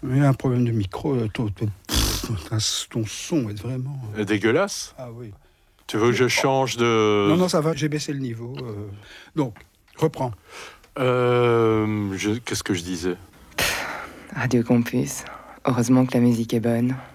Il y a un problème de micro. Ton son est vraiment... Dégueulasse. Ah oui. Tu veux que je change de... Non, ça va, j'ai baissé le niveau. Donc, reprends. Qu'est-ce que je disais? Radio Campus. Heureusement que la musique est bonne.